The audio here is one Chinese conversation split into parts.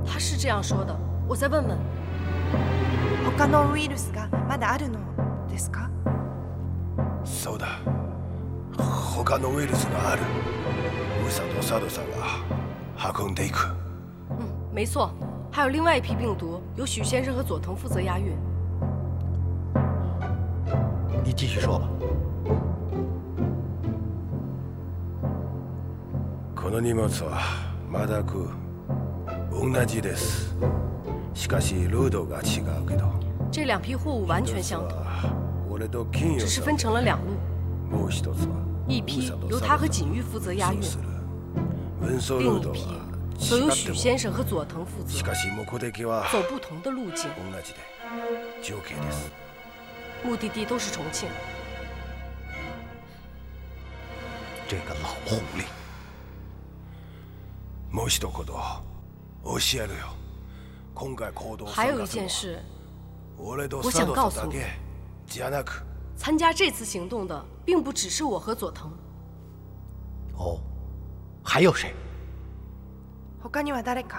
他是这样说的，我再问问。 他のウイルスがまだあるのですか？ そうだ。他のウイルスがある。宇佐と佐渡さんが運んでいく。 没错，还有另外一批病毒，由许先生和佐藤负责押运。 你继续说吧。 この荷物はまだく同じです。しかしルートが違うけど。 这两批货物完全相同，只是分成了两路。一批由他和锦玉负责押运，另一批则由许先生和佐藤负责，走不同的路径。目的地都是重庆。 这个老狐狸。 还有一件事，我想告诉你，参加这次行动的并不只是我和佐藤。 哦，还有谁？ 他には誰か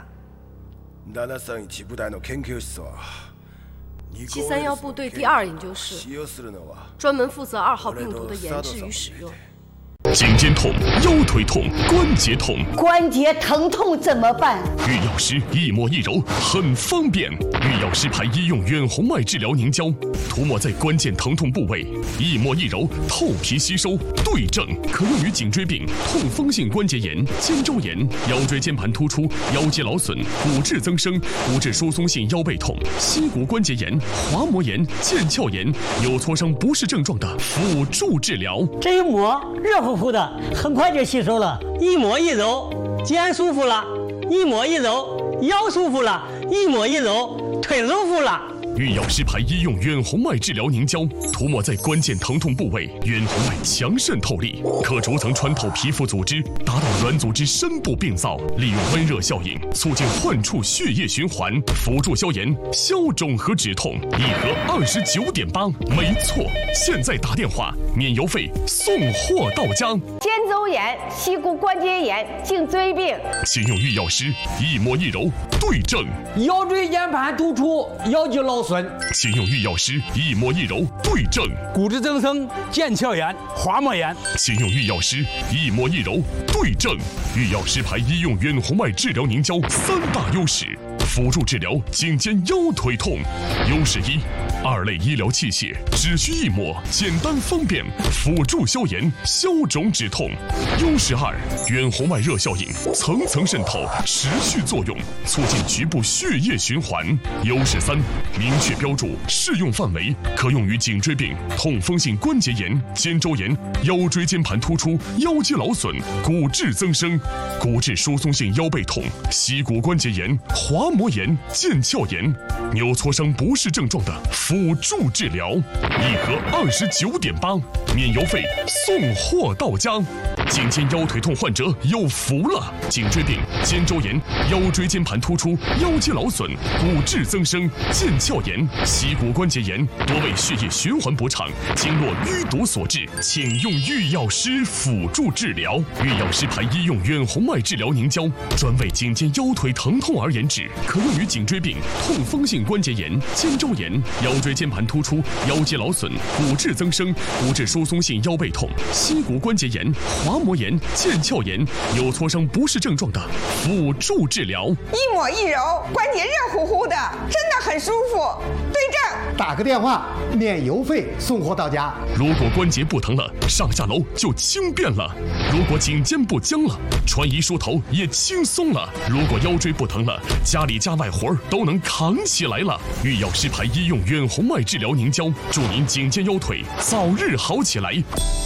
731部队第2研究室，专门负责2号病毒的研制与使用。 颈肩痛、腰腿痛、关节痛， 关节疼痛怎么办？ 玉药师一抹一揉很方便。玉药师牌医用远红外治疗凝胶，涂抹在关键疼痛部位，一抹一揉，透皮吸收，对症，可用于颈椎病、痛风性关节炎、肩周炎、腰椎间盘突出、腰肌劳损、骨质增生、骨质疏松性腰背痛、膝骨关节炎、滑膜炎、腱鞘炎、有挫伤不适症状的辅助治疗。 这一抹热乎乎的，很快就吸收了。一抹一揉，肩舒服了；一抹一揉，腰舒服了；一抹一揉，腿舒服了。 玉药师牌医用远红外治疗凝胶，涂抹在关键疼痛部位，远红外强渗透力，可逐层穿透皮肤组织，达到软组织深部病灶，利用温热效应促进患处血液循环，辅助消炎、消肿和止痛。一盒29.8，没错，现在打电话免邮费，送货到家。 肩周炎、膝骨关节炎、颈椎病， 请用玉药师一抹一揉，对症。 腰椎间盘突出、腰肌劳损， 请用玉药师一抹一揉，对症。 骨质增生、腱鞘炎、滑膜炎， 请用玉药师一抹一揉，对症。玉药师牌医用远红外治疗凝胶3大优势，辅助治疗颈肩腰腿痛。优势1。2类医疗器械只需一抹，简单方便，辅助消炎、消肿止痛。优势2，远红外热效应层层渗透，持续作用，促进局部血液循环。优势3，明确标注适用范围，可用于颈椎病、痛风性关节炎、肩周炎、腰椎间盘突出、腰肌劳损、骨质增生、骨质疏松性腰背痛、膝骨关节炎、滑膜炎、腱鞘炎、扭挫伤不适症状的辅助治疗。一盒29.8，免邮费，送货到家。颈肩腰腿痛患者有福了！颈椎病、肩周炎、腰椎间盘突出、腰肌劳损、骨质增生、腱鞘炎、膝骨关节炎多为血液循环不畅、经络淤堵所致，请用玉药师辅助治疗。玉药师牌医用远红外治疗凝胶，专为颈肩腰腿疼痛而研制，可用于颈椎病、痛风性关节炎、肩周炎、腰椎间盘突出、腰肌劳损、骨质增生、骨质疏松性腰背痛、膝骨关节炎、滑膜炎、腱鞘炎、有挫伤不适症状的辅助治疗。 一抹一揉，关节热乎乎的，真的很舒服。对症， 打个电话，免邮费，送货到家。 如果关节不疼了，上下楼就轻便了；如果颈肩不僵了，穿衣梳头也轻松了；如果腰椎不疼了，家里家外活都能扛起来了。玉药师牌医用远红外治疗凝胶，祝您颈肩腰腿早日好起来。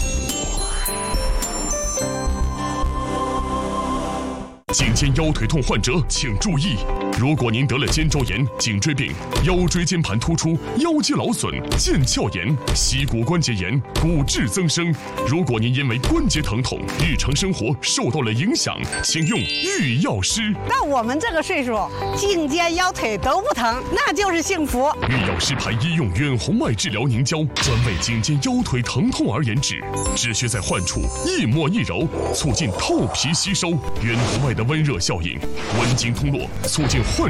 颈肩腰腿痛患者请注意，如果您得了肩周炎、颈椎病、腰椎间盘突出、腰肌劳损、腱鞘炎、膝骨关节炎、骨质增生，如果您因为关节疼痛，日常生活受到了影响，请用玉药师。 到我们这个岁数，颈肩腰腿都不疼，那就是幸福。 玉药师牌医用远红外治疗凝胶，专为颈肩腰腿疼痛而研制，只需在患处一抹一揉，促进透皮吸收，远红外的温热效应，温经通络，促进患